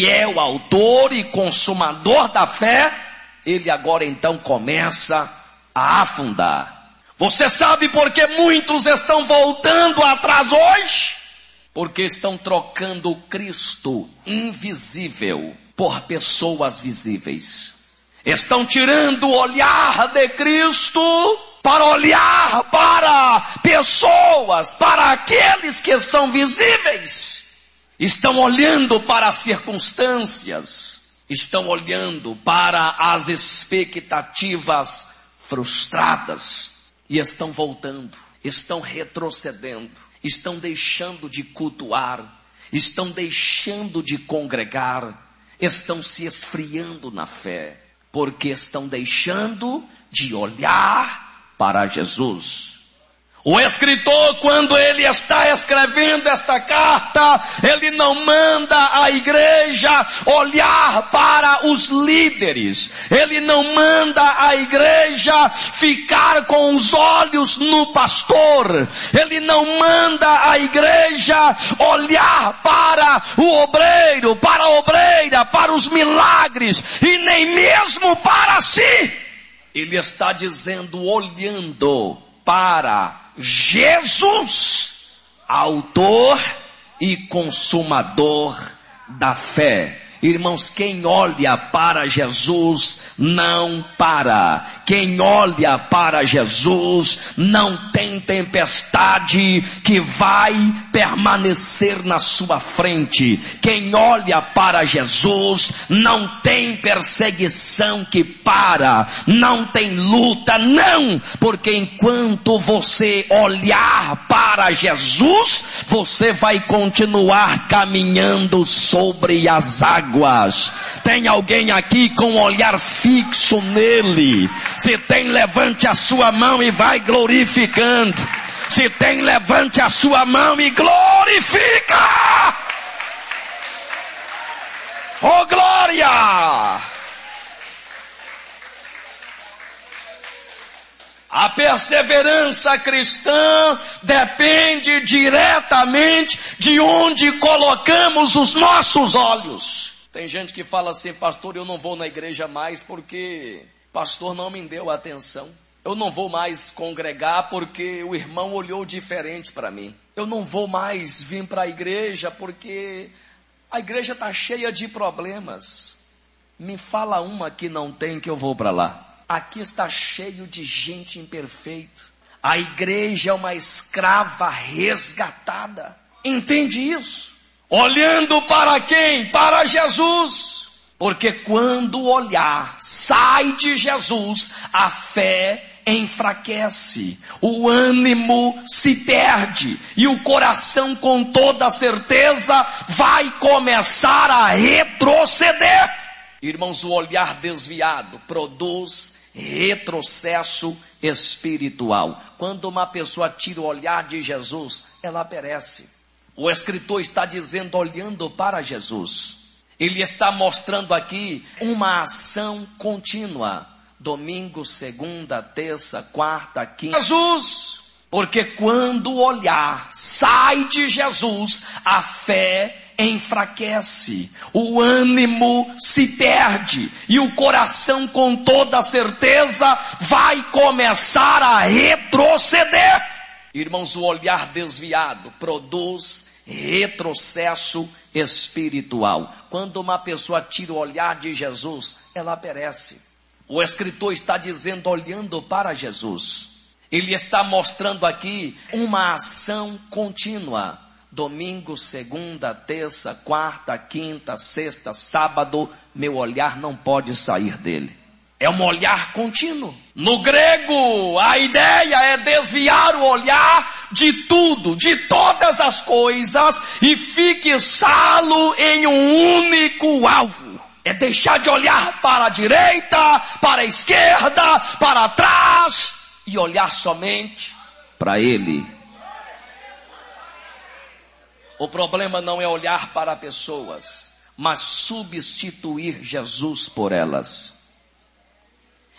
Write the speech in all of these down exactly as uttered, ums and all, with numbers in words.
que é o autor e consumador da fé, ele agora então começa a afundar. Você sabe por que muitos estão voltando atrás hoje? Porque estão trocando o Cristo invisível por pessoas visíveis. Estão tirando o olhar de Cristo para olhar para pessoas, para aqueles que são visíveis. Estão olhando para as circunstâncias, estão olhando para as expectativas frustradas e estão voltando, estão retrocedendo, estão deixando de cultuar, estão deixando de congregar, estão se esfriando na fé, porque estão deixando de olhar para Jesus. O escritor, quando ele está escrevendo esta carta, ele não manda a igreja olhar para os líderes. Ele não manda a igreja ficar com os olhos no pastor. Ele não manda a igreja olhar para o obreiro, para a obreira, para os milagres e nem mesmo para si. Ele está dizendo, olhando para Jesus, autor e consumador da fé. Irmãos, quem olha para Jesus não para. Quem olha para Jesus não tem tempestade que vai permanecer na sua frente. Quem olha para Jesus não tem perseguição que para. Não tem luta, não. Porque enquanto você olhar para Jesus, você vai continuar caminhando sobre as águas. Tem alguém aqui com um olhar fixo nele? Se tem, levante a sua mão e vai glorificando. Se tem, levante a sua mão e glorifica. Oh, glória! A perseverança cristã depende diretamente de onde colocamos os nossos olhos. Tem gente que fala assim, pastor, eu não vou na igreja mais porque pastor não me deu atenção. Eu não vou mais congregar porque o irmão olhou diferente para mim. Eu não vou mais vir para a igreja porque a igreja está cheia de problemas. Me fala uma que não tem que eu vou para lá. Aqui está cheio de gente imperfeita. A igreja é uma escrava resgatada. Entende isso? Olhando para quem? Para Jesus. Porque quando o olhar sai de Jesus, a fé enfraquece, o ânimo se perde e o coração com toda certeza vai começar a retroceder. Irmãos, o olhar desviado produz retrocesso espiritual. Quando uma pessoa tira o olhar de Jesus, ela perece. O escritor está dizendo, olhando para Jesus. Ele está mostrando aqui uma ação contínua. Domingo, segunda, terça, quarta, quinta. Jesus! Porque quando o olhar sai de Jesus, a fé enfraquece, o ânimo se perde e o coração com toda certeza vai começar a retroceder. Irmãos, o olhar desviado produz retrocesso espiritual. Quando uma pessoa tira o olhar de Jesus, ela perece. O escritor está dizendo, olhando para Jesus. Ele está mostrando aqui uma ação contínua. Domingo, segunda, terça, quarta, quinta, sexta, sábado, meu olhar não pode sair dele. É um olhar contínuo. No grego, a ideia é desviar o olhar de tudo, de todas as coisas e fixá-lo em um único alvo. É deixar de olhar para a direita, para a esquerda, para trás e olhar somente para Ele. O problema não é olhar para pessoas, mas substituir Jesus por elas.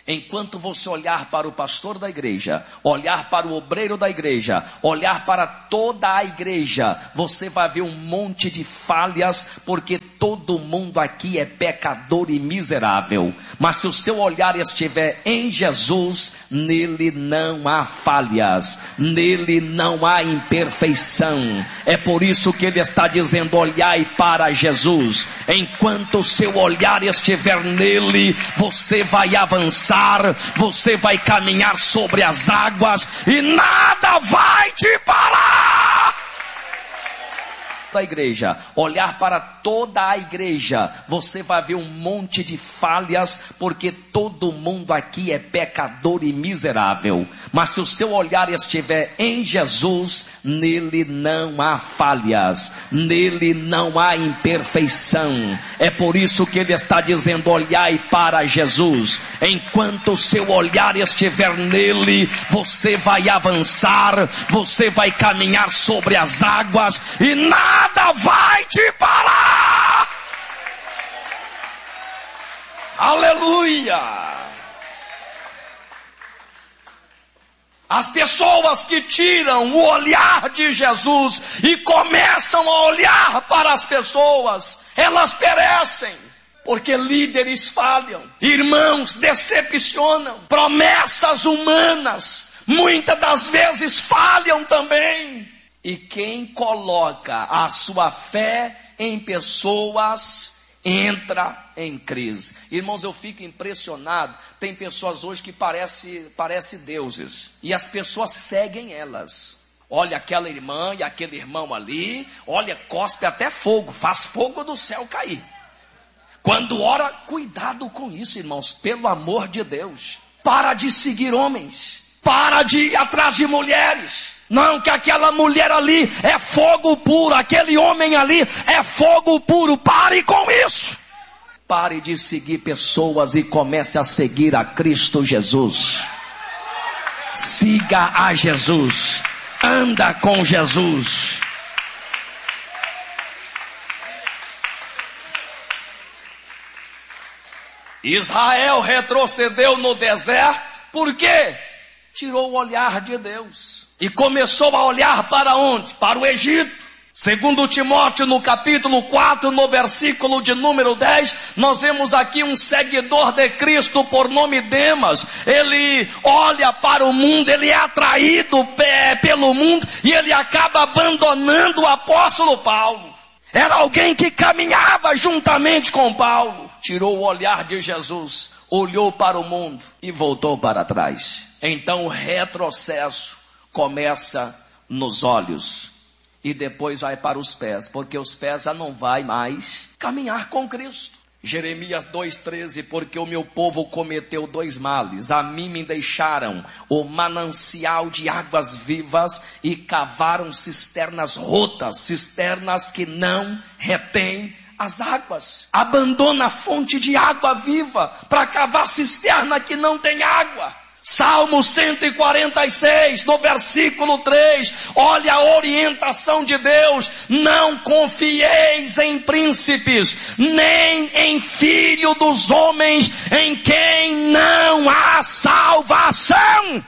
Enquanto você olhar para o pastor da igreja, olhar para o obreiro da igreja, olhar para toda a igreja, você vai ver um monte de falhas, porque todo mundo aqui é pecador e miserável. Mas se o seu olhar estiver em Jesus, nele não há falhas, nele não há imperfeição. É por isso que ele está dizendo: olhai para Jesus. Enquanto o seu olhar estiver nele, você vai avançar, você vai caminhar sobre as águas e nada vai te parar. Da igreja, olhar para toda a igreja, você vai ver um monte de falhas, porque todo mundo aqui é pecador e miserável. Mas se o seu olhar estiver em Jesus, nele não há falhas, nele não há imperfeição. É por isso que ele está dizendo: olhai para Jesus. Enquanto o seu olhar estiver nele, você vai avançar, você vai caminhar sobre as águas e nada Nada vai te parar. Aleluia. As pessoas que tiram o olhar de Jesus e começam a olhar para as pessoas, elas perecem. Porque líderes falham, irmãos decepcionam, promessas humanas muitas das vezes falham também. E quem coloca a sua fé em pessoas entra em crise. Irmãos, eu fico impressionado. Tem pessoas hoje que parecem parece deuses, e as pessoas seguem elas. Olha aquela irmã e aquele irmão ali, olha, cospe até fogo, faz fogo do céu cair. Quando ora, cuidado com isso, irmãos, pelo amor de Deus. Para de seguir homens, para de ir atrás de mulheres. Não, que aquela mulher ali é fogo puro, aquele homem ali é fogo puro. Pare com isso. Pare de seguir pessoas e comece a seguir a Cristo Jesus. Siga a Jesus. Anda com Jesus. Israel retrocedeu no deserto. Por quê? Tirou o olhar de Deus e começou a olhar para onde? Para o Egito. Segundo Timóteo, no capítulo quatro, no versículo de número dez, nós vemos aqui um seguidor de Cristo por nome Demas. Ele olha para o mundo, ele é atraído pelo mundo e ele acaba abandonando o apóstolo Paulo. Era alguém que caminhava juntamente com Paulo. Tirou o olhar de Jesus, olhou para o mundo e voltou para trás. Então o retrocesso começa nos olhos e depois vai para os pés, porque os pés já não vai mais caminhar com Cristo. Jeremias dois, treze, porque o meu povo cometeu dois males, a mim me deixaram o manancial de águas vivas e cavaram cisternas rotas, cisternas que não retêm as águas. Abandona a fonte de água viva para cavar cisterna que não tem água. Salmo cento e quarenta e seis, no versículo três, olha a orientação de Deus: não confieis em príncipes, nem em filho dos homens, em quem não há salvação.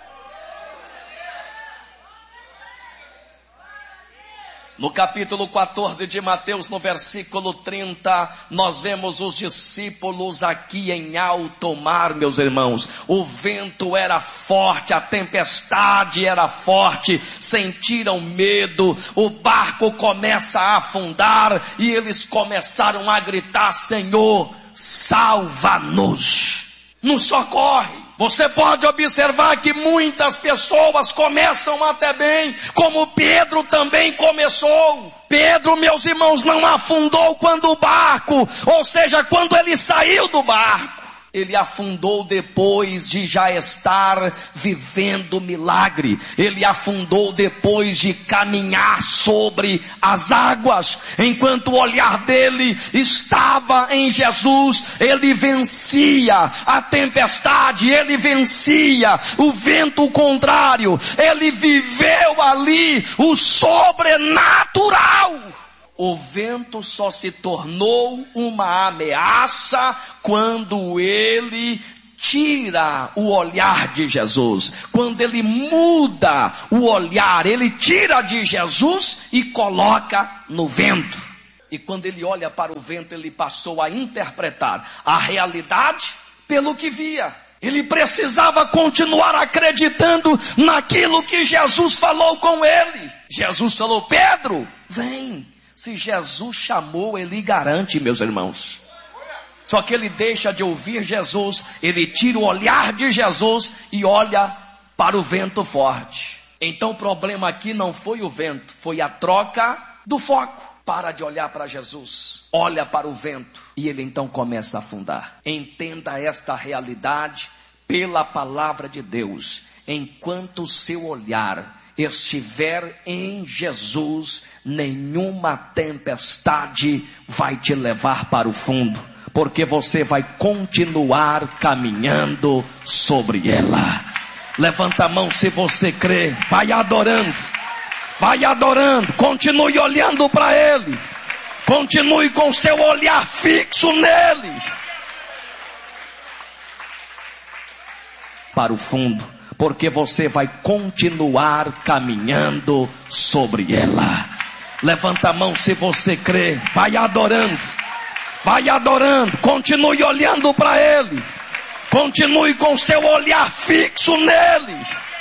No capítulo quatorze de Mateus, no versículo trinta, nós vemos os discípulos aqui em alto mar, meus irmãos. O vento era forte, a tempestade era forte, sentiram medo, o barco começa a afundar e eles começaram a gritar: Senhor, salva-nos, nos socorre. Você pode observar que muitas pessoas começam até bem, como Pedro também começou. Pedro, meus irmãos, não afundou quando o barco, ou seja, quando ele saiu do barco. Ele afundou depois de já estar vivendo milagre. Ele afundou depois de caminhar sobre as águas. Enquanto o olhar dele estava em Jesus, ele vencia a tempestade, ele vencia o vento contrário. Ele viveu ali o sobrenatural. O vento só se tornou uma ameaça quando ele tira o olhar de Jesus, quando ele muda o olhar, ele tira de Jesus e coloca no vento. E quando ele olha para o vento, ele passou a interpretar a realidade pelo que via. Ele precisava continuar acreditando naquilo que Jesus falou com ele. Jesus falou: Pedro, vem. Se Jesus chamou, ele garante, meus irmãos. Só que ele deixa de ouvir Jesus, ele tira o olhar de Jesus e olha para o vento forte. Então o problema aqui não foi o vento, foi a troca do foco. Para de olhar para Jesus, olha para o vento e ele então começa a afundar. Entenda esta realidade pela palavra de Deus. Enquanto o seu olhar estiver em Jesus, nenhuma tempestade vai te levar para o fundo, porque você vai continuar caminhando sobre ela. Levanta a mão se você crê, vai adorando, vai adorando, continue olhando para Ele, continue com seu olhar fixo nele, para o fundo, porque você vai continuar caminhando sobre ela. Levanta a mão se você crê, vai adorando, vai adorando, continue olhando para Ele, continue com seu olhar fixo nele.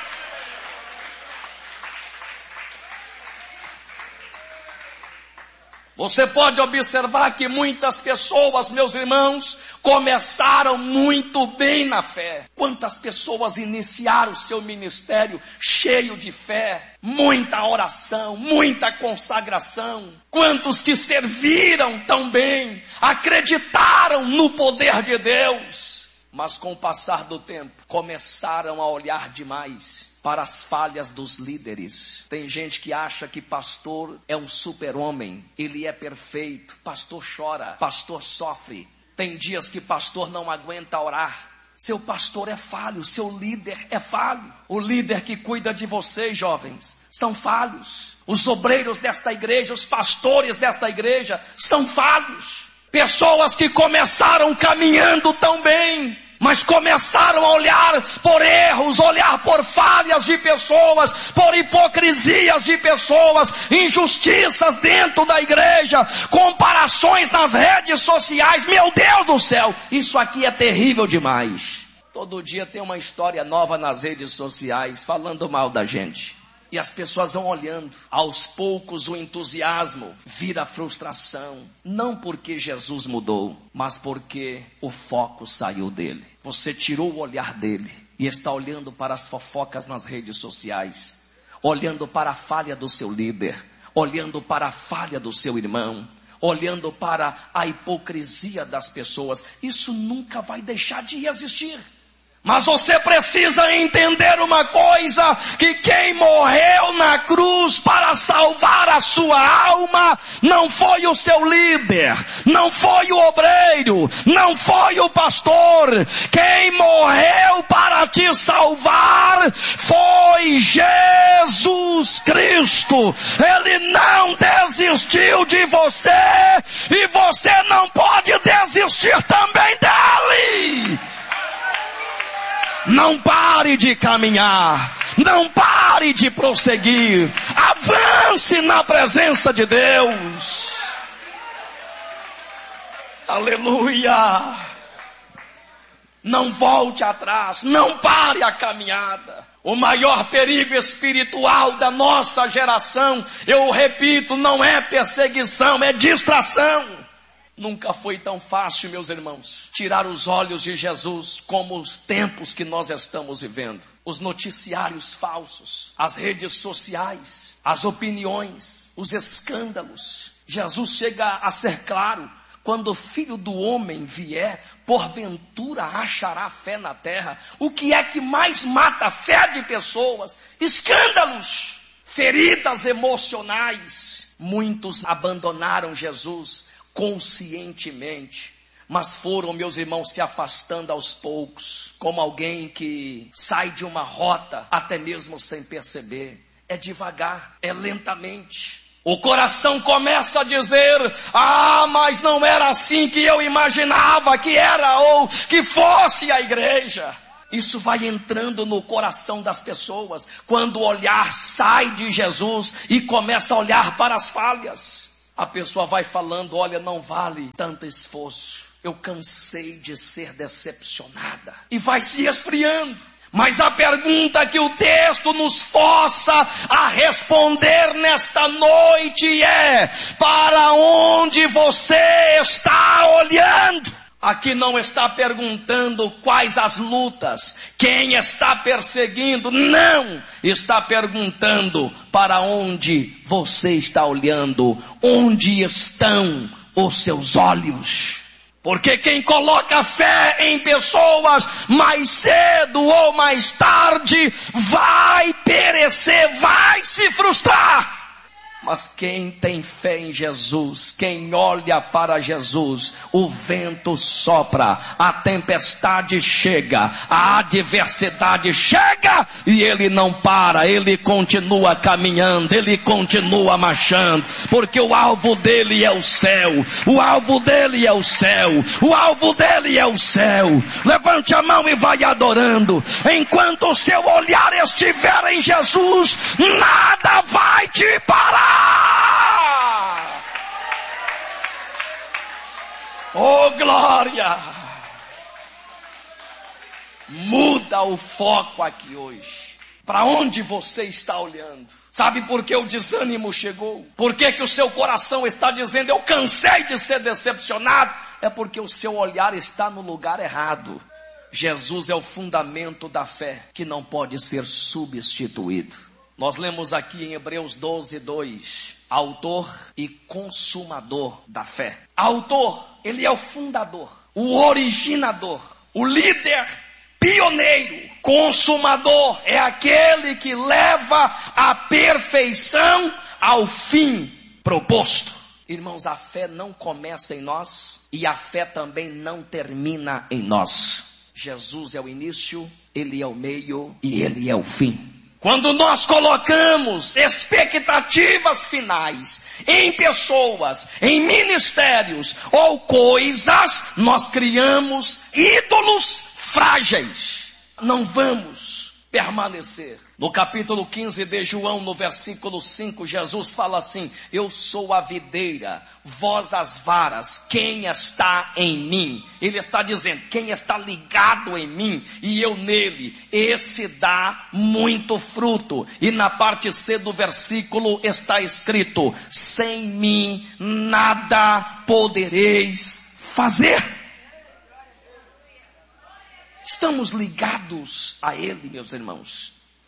Você pode observar que muitas pessoas, meus irmãos, começaram muito bem na fé. Quantas pessoas iniciaram o seu ministério cheio de fé, muita oração, muita consagração. Quantos que serviram tão bem, acreditaram no poder de Deus, mas com o passar do tempo começaram a olhar demais para as falhas dos líderes. Tem gente que acha que pastor é um super-homem, ele é perfeito, pastor chora, pastor sofre. Tem dias que pastor não aguenta orar. Seu pastor é falho, seu líder é falho. O líder que cuida de vocês, jovens, são falhos. Os obreiros desta igreja, os pastores desta igreja são falhos. Pessoas que começaram caminhando tão bem, mas começaram a olhar por erros, olhar por falhas de pessoas, por hipocrisias de pessoas, injustiças dentro da igreja, comparações nas redes sociais. Meu Deus do céu, isso aqui é terrível demais. Todo dia tem uma história nova nas redes sociais, falando mal da gente. E as pessoas vão olhando, aos poucos o entusiasmo vira frustração. Não porque Jesus mudou, mas porque o foco saiu dele. Você tirou o olhar dele e está olhando para as fofocas nas redes sociais, olhando para a falha do seu líder, olhando para a falha do seu irmão, olhando para a hipocrisia das pessoas. Isso nunca vai deixar de existir. Mas você precisa entender uma coisa, que quem morreu na cruz para salvar a sua alma não foi o seu líder, não foi o obreiro, não foi o pastor. Quem morreu para te salvar foi Jesus Cristo. Ele não desistiu de você e você não pode desistir também dele. Não pare de caminhar, não pare de prosseguir, avance na presença de Deus. Aleluia! Não volte atrás, não pare a caminhada. O maior perigo espiritual da nossa geração, eu repito, não é perseguição, é distração. Nunca foi tão fácil, meus irmãos, tirar os olhos de Jesus como os tempos que nós estamos vivendo. Os noticiários falsos, as redes sociais, as opiniões, os escândalos. Jesus chega a ser claro: quando o Filho do Homem vier, porventura achará fé na terra. O que é que mais mata a fé de pessoas? Escândalos, feridas emocionais. Muitos abandonaram Jesus conscientemente, mas foram, meus irmãos, se afastando aos poucos, como alguém que sai de uma rota, até mesmo sem perceber. É devagar, é lentamente. O coração começa a dizer: ah, mas não era assim que eu imaginava que era ou que fosse a igreja. Isso vai entrando no coração das pessoas quando o olhar sai de Jesus e começa a olhar para as falhas. A pessoa vai falando: olha, não vale tanto esforço, eu cansei de ser decepcionada, e vai se esfriando. Mas a pergunta que o texto nos força a responder nesta noite é: para onde você está olhando? Aqui não está perguntando quais as lutas, quem está perseguindo, não. Está perguntando para onde você está olhando, onde estão os seus olhos. Porque quem coloca fé em pessoas, mais cedo ou mais tarde, vai perecer, vai se frustrar. Mas quem tem fé em Jesus, quem olha para Jesus, o vento sopra, a tempestade chega, a adversidade chega, e ele não para, ele continua caminhando, ele continua marchando, porque o alvo dele é o céu, o alvo dele é o céu, o alvo dele é o céu. Levante a mão e vai adorando. Enquanto o seu olhar estiver em Jesus, nada vai te parar. Oh, glória! Muda o foco aqui hoje. Para onde você está olhando? Sabe por que o desânimo chegou? Por que que o seu coração está dizendo: eu cansei de ser decepcionado? É porque o seu olhar está no lugar errado. Jesus é o fundamento da fé, que não pode ser substituído. Nós lemos aqui em Hebreus doze, dois, autor e consumador da fé. Autor, ele é o fundador, o originador, o líder, pioneiro. Consumador é aquele que leva a perfeição ao fim proposto. Irmãos, a fé não começa em nós e a fé também não termina em nós. Jesus é o início, ele é o meio e ele é o fim. Quando nós colocamos expectativas finais em pessoas, em ministérios ou coisas, nós criamos ídolos frágeis. Não vamos permanecer. No capítulo quinze de João, no versículo cinco, Jesus fala assim: eu sou a videira, vós as varas, quem está em mim? Ele está dizendo, quem está ligado em mim e eu nele, esse dá muito fruto. E na parte C do versículo está escrito: sem mim nada podereis fazer. Estamos ligados a ele, meus irmãos.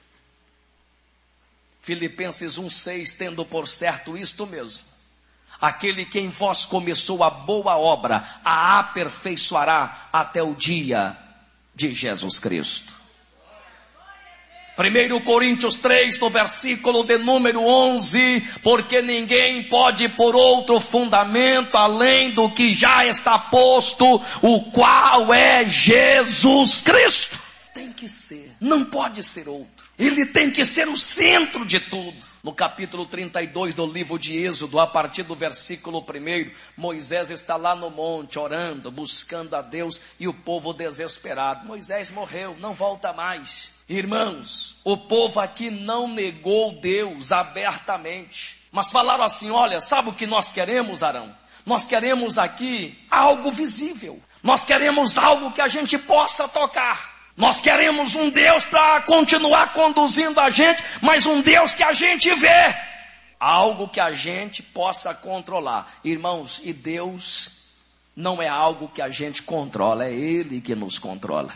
Filipenses um, seis, tendo por certo isto mesmo: aquele que em vós começou a boa obra, a aperfeiçoará até o dia de Jesus Cristo. primeira Coríntios três, no versículo de número onze, porque ninguém pode pôr outro fundamento além do que já está posto, o qual é Jesus Cristo. Tem que ser, não pode ser outro. Ele tem que ser o centro de tudo. No capítulo trinta e dois do livro de Êxodo, a partir do versículo um, Moisés está lá no monte orando, buscando a Deus, e o povo desesperado. Moisés morreu, não volta mais. Irmãos, o povo aqui não negou Deus abertamente, mas falaram assim: olha, sabe o que nós queremos, Arão? Nós queremos aqui algo visível. Nós queremos algo que a gente possa tocar. Nós queremos um Deus para continuar conduzindo a gente, mas um Deus que a gente vê. Algo que a gente possa controlar. Irmãos, e Deus não é algo que a gente controla, é Ele que nos controla.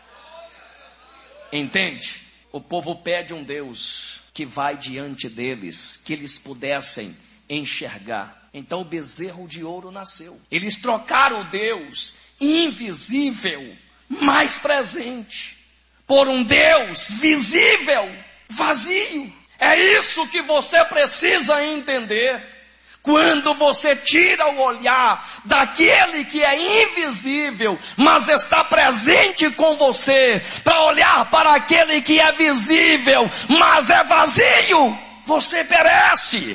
Entende? O povo pede um Deus que vai diante deles, que eles pudessem enxergar. Então o bezerro de ouro nasceu. Eles trocaram o Deus invisível, mais presente, por um Deus visível, vazio. É isso que você precisa entender. Quando você tira o olhar daquele que é invisível, mas está presente com você, para olhar para aquele que é visível, mas é vazio, você perece.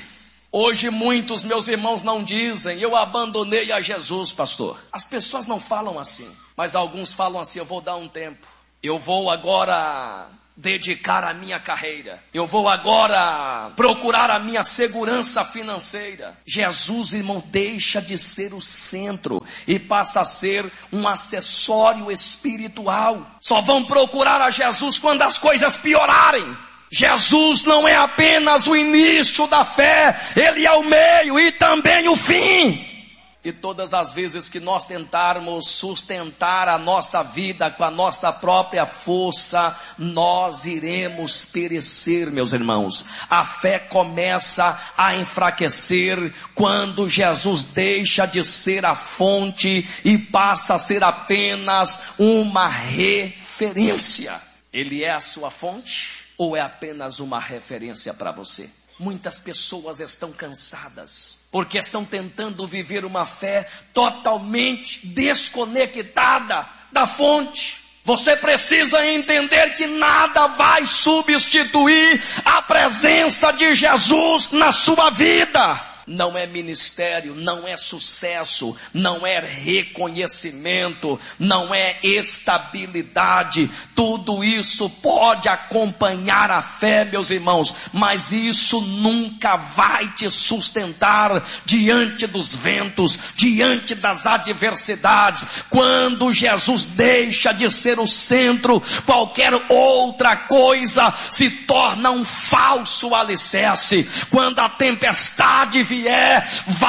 Hoje muitos meus irmãos não dizem, eu abandonei a Jesus, pastor. As pessoas não falam assim, mas alguns falam assim, eu vou dar um tempo. Eu vou agora dedicar a minha carreira. Eu vou agora procurar a minha segurança financeira. Jesus, irmão, deixa de ser o centro e passa a ser um acessório espiritual. Só vão procurar a Jesus quando as coisas piorarem. Jesus não é apenas o início da fé, Ele é o meio e também o fim. E todas as vezes que nós tentarmos sustentar a nossa vida com a nossa própria força, nós iremos perecer, meus irmãos. A fé começa a enfraquecer quando Jesus deixa de ser a fonte e passa a ser apenas uma referência. Ele é a sua fonte? Ou é apenas uma referência para você? Muitas pessoas estão cansadas, porque estão tentando viver uma fé totalmente desconectada da fonte. Você precisa entender que nada vai substituir a presença de Jesus na sua vida. Não é ministério, não é sucesso, não é reconhecimento, não é estabilidade. Tudo isso pode acompanhar a fé, meus irmãos, mas isso nunca vai te sustentar diante dos ventos, diante das adversidades. Quando Jesus deixa de ser o centro, qualquer outra coisa se torna um falso alicerce. Quando a tempestade vier, vai